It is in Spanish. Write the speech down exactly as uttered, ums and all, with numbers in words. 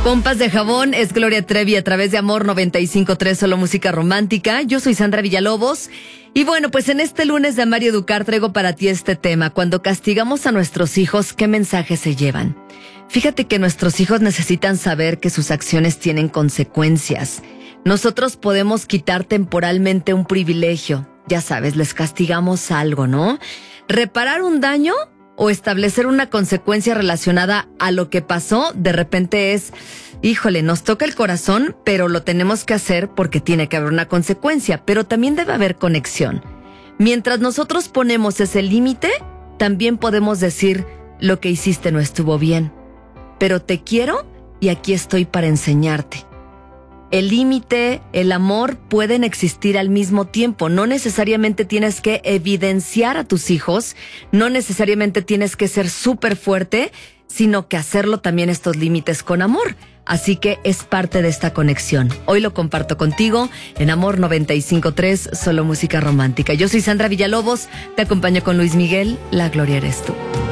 Pompas de jabón, es Gloria Trevi a través de Amor noventa y cinco punto tres, solo música romántica. Yo soy Sandra Villalobos. Y bueno, pues en este lunes de Amar y Educar traigo para ti este tema. Cuando castigamos a nuestros hijos, ¿qué mensajes se llevan? Fíjate que nuestros hijos necesitan saber que sus acciones tienen consecuencias. Nosotros podemos quitar temporalmente un privilegio. Ya sabes, les castigamos algo, ¿no? Reparar un daño o establecer una consecuencia relacionada a lo que pasó, de repente es, híjole, nos toca el corazón, pero lo tenemos que hacer porque tiene que haber una consecuencia, pero también debe haber conexión. Mientras nosotros ponemos ese límite, también podemos decir, lo que hiciste no estuvo bien, pero te quiero y aquí estoy para enseñarte. El límite, el amor pueden existir al mismo tiempo. No necesariamente tienes que evidenciar a tus hijos, no necesariamente tienes que ser súper fuerte, sino que hacerlo también estos límites con amor. Así que es parte de esta conexión. Hoy lo comparto contigo en Amor noventa y cinco punto tres, solo música romántica. Yo soy Sandra Villalobos, te acompaño con Luis Miguel, La Gloria eres tú.